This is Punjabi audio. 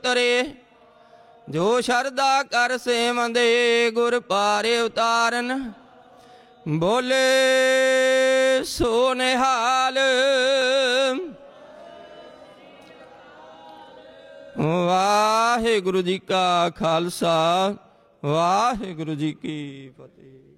ਤਰੇ। ਜੋ ਸ਼ਰਧਾ ਕਰ ਸੇਵੰਦੇ ਗੁਰ ਪਾਰੇ ਉਤਾਰਨ। ਬੋਲੇ ਸੋ ਨਿਹਾਲ। ਵਾਹਿਗੁਰੂ ਜੀ ਕਾ ਖਾਲਸਾ, ਵਾਹਿਗੁਰੂ ਜੀ ਕੀ ਫਤਿਹ।